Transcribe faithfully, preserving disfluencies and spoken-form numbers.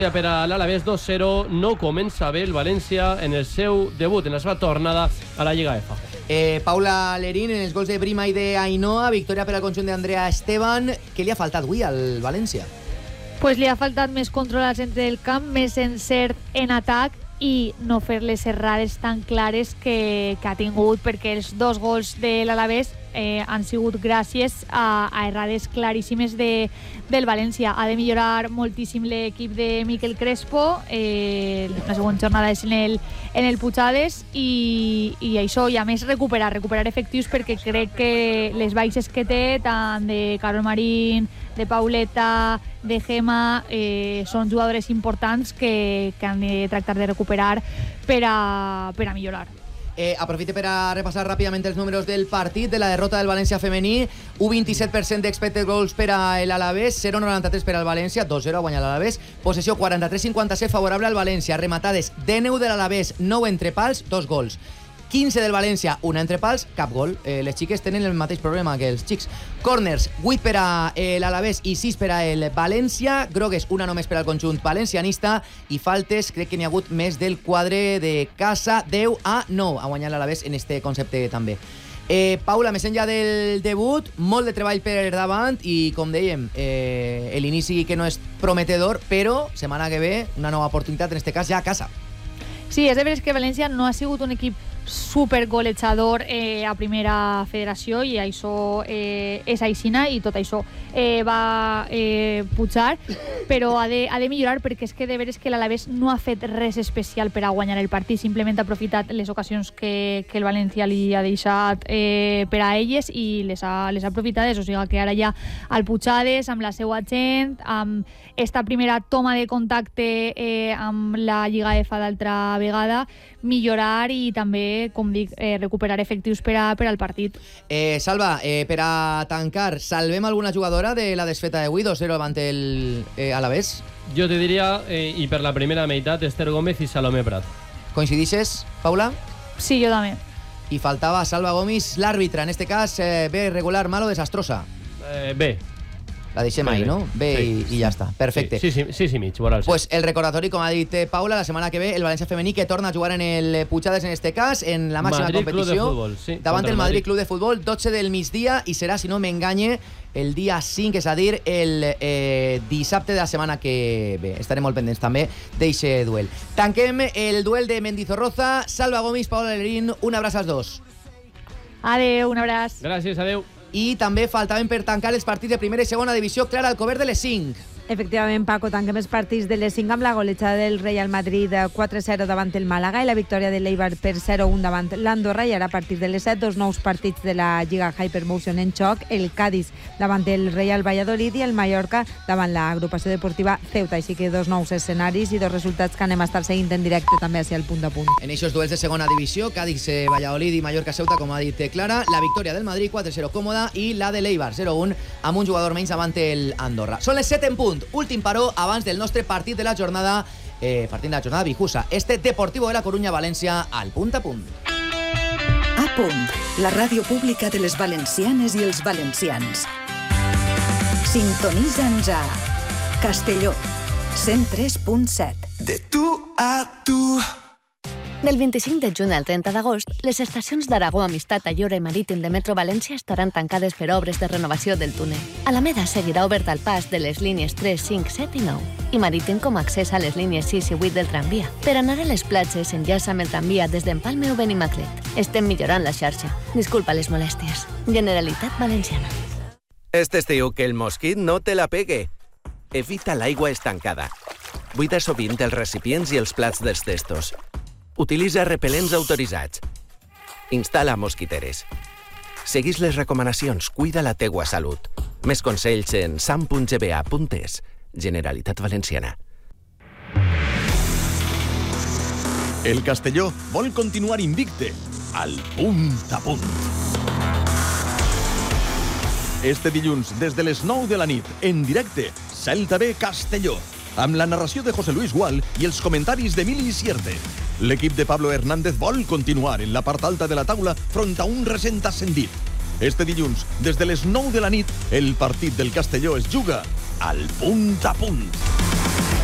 Per a l'Alavés dos zero, no comença bé el València en el seu debut, en la seva tornada a la Lliga F. Eh, Paula Lerín, en els gols de Brima i d'Ainoa, victòria per al conjunt d'Andrea Esteban. Què li ha faltat avui al València? Pues li ha faltat més control al centre del camp, més encert en atac i no fer les errades tan clares que, que ha tingut, perquè els dos gols de l'Alavés eh, han sigut gràcies a, a errades claríssimes de, del València. Ha de millorar moltíssim l'equip de Miquel Crespo, eh, la següent jornada és en el, en el Puigades, i, i això, i a més recuperar, recuperar efectius, perquè crec que les baixes que té, tant de Carol Marín, de Pauleta, de Gema, eh, són jugadores importants que, que han de tractar de recuperar per a, per a millorar. Eh, aprofite per a repassar ràpidament els números del partit, de la derrota del València femení. Un vint-i-set per cent d'expected goals per a l'Alavés, zero coma noranta-tres per al València, dos zero a guanyar l'Alavés. Possessió quaranta-tres cinquanta-set favorable al València. Rematades dinou de l'Alavés, nou entre pals, dos gols. quinze del València, una entre pals, cap gol. Eh, les xiques tenen el mateix problema que els xics. Corners, vuit per a eh, l'Alavés i sis per a el València. Grogues, una només per al conjunt valencianista. I faltes, crec que n'hi ha hagut més del quadre de casa, deu a nou. A guanyar l'Alavés en este concepte també. Eh, Paula, més enllà del debut, molt de treball per davant i, com dèiem, eh, l'inici que no és prometedor, però setmana que ve una nova oportunitat, en este cas ja a casa. Sí, és de veres que València no ha sigut un equip super golejador eh, a primera federació, i això eh, és aixina, i tot això eh, va eh, pujar, però ha de, ha de millorar, perquè és que de veres que l'Alavés no ha fet res especial per a guanyar el partit, simplement ha aprofitat les ocasions que, que el València li ha deixat eh, per a elles i les ha, les ha aprofitades, o sigui que ara ja al Puigades, amb la seva gent, amb esta primera toma de contacte eh, amb la Lliga F d'altra vegada, millorar i també, com dic, eh, recuperar efectius per, a, per al partit. Eh, Salva, eh, per a tancar, salvem alguna jugadora de la desfeta d'avui, dos zero davant el eh, Alavés? Jo te diria, eh, i per la primera meitat, Esther Gómez i Salomé Prat. Coincidixes, Paula? Sí, jo també. I faltava Salva Gomis, l'àrbitre, en este cas, eh, bé regular, mal o desastrosa? Eh, bé. La deixem ahí, no? Bé, sí, i, i ja està. Perfecte. Sí, sí, sí, sí, mig, veuràs. Pues el recordatori, com ha dit Paula, la setmana que ve el València femení que torna a jugar en el Puigades, en este cas, en la màxima Madrid competició. Club de Futbol, sí, davant el Madrid Madrid Club de Futbol, dotze del migdia, i serà, si no m'enganye, el dia cinc, és a dir, el eh, dissabte de la setmana que ve. Estarem molt pendents també d'eixe duel. Tanquem el duel de Mendizorroza. Salva Gomis, Paula Lerín, un abraç als dos. Adeu, un abraç. Gràcies, adeu. I també faltaven per tancar els partits de primera i segona divisió. Clara Alcover, de les cinc. Efectivament, Paco, tanquem els partits de les cinc amb la golejada del Real Madrid quatre zero davant el Màlaga i la victòria de l'Eibar per zero un davant l'Andorra, i ara a partir de les set, dos nous partits de la Lliga Hypermotion en xoc, el Cádiz davant el Real Valladolid i el Mallorca davant l'agrupació deportiva Ceuta, així que dos nous escenaris i dos resultats que anem a estar seguint en directe també hacia el punt a punt. En aquests duels de segona divisió, Cádiz, eh, Valladolid i Mallorca Ceuta, com ha dit Clara, la victòria del Madrid quatre zero còmoda i la de l'Eibar zero un amb un jugador menys davant el Andorra. Són les set en punt. Últim paró abans del nostre partit de la jornada, eh, partit de la jornada Bijusa. Este Deportivo de la Coruña-València al punt a punt. A punt, la ràdio pública de les valencianes i els valencians. Sintonitza'ns a Castelló, cent tres punt set. De tu a tu. Del vint-i-cinc de juny al trenta d'agost, les estacions d'Aragó, Amistat, Ayora i Marítim de Metro València estaran tancades per obres de renovació del túnel. Alameda seguirà obert al pas de les línies tres, cinc, set i nou i Marítim com a accés a les línies sis i vuit del tramvia. Per anar a les platges, enllaça amb el tramvia des d'Empalme o Benimaclet. Estem millorant la xarxa. Disculpa les molèsties. Generalitat Valenciana. Este estiu que el mosquit no te la pegue. Evita l'aigua estancada. Buida sovint els recipients i els plats dels testos. Utilitza repel·lents autoritzats. Instal·la mosquiteres. Seguís les recomanacions, cuida la teua salut. Més consells en sam punt g b a punt es. Generalitat Valenciana. El Castelló vol continuar invicte al punt a punt. Este dilluns, des de les nou de la nit, en directe, Celta B Castelló, amb la narració de José Luis Gual i els comentaris d'Emili Sierte. L'equip de Pablo Hernández vol continuar en la part alta de la taula front a un recent ascendit. Este dilluns, des de les nou de la nit, el partit del Castelló es juga al punt a punt.